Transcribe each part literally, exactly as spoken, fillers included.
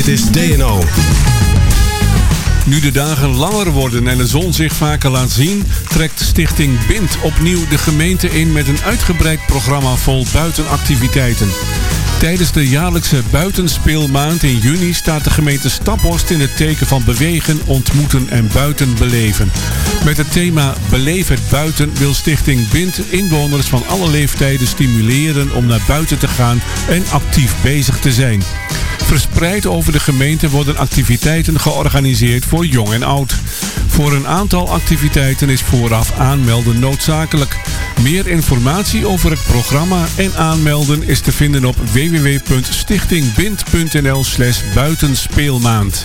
Dit is D N O. Nu de dagen langer worden en de zon zich vaker laat zien, trekt Stichting B I N T opnieuw de gemeente in met een uitgebreid programma vol buitenactiviteiten. Tijdens de jaarlijkse buitenspeelmaand in juni staat de gemeente Staphorst in het teken van bewegen, ontmoeten en buiten beleven. Met het thema Beleef het buiten wil Stichting B I N T inwoners van alle leeftijden stimuleren om naar buiten te gaan en actief bezig te zijn. Verspreid over de gemeente worden activiteiten georganiseerd voor jong en oud. Voor een aantal activiteiten is vooraf aanmelden noodzakelijk. Meer informatie over het programma en aanmelden is te vinden op w w w punt stichtingbint punt n l slash buitenspeelmaand.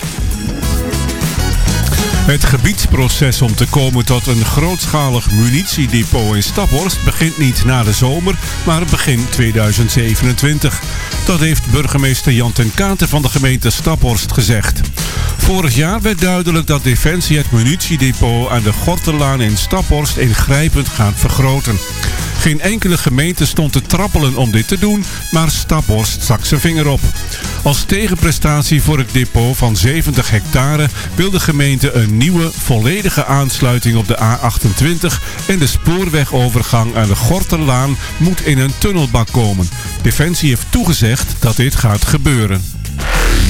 Het gebiedsproces om te komen tot een grootschalig munitiedepot in Staphorst begint niet na de zomer, maar begin tweeduizend zevenentwintig. Dat heeft burgemeester Jan ten Kate van de gemeente Staphorst gezegd. Vorig jaar werd duidelijk dat Defensie het munitiedepot aan de Gorterlaan in Staphorst ingrijpend gaat vergroten. Geen enkele gemeente stond te trappelen om dit te doen, maar Staphorst stak zijn vinger op. Als tegenprestatie voor het depot van zeventig hectare wil de gemeente een nieuwe, volledige aansluiting op de A achtentwintig en de spoorwegovergang aan de Gorterlaan moet in een tunnelbak komen. Defensie heeft toegezegd dat dit gaat gebeuren.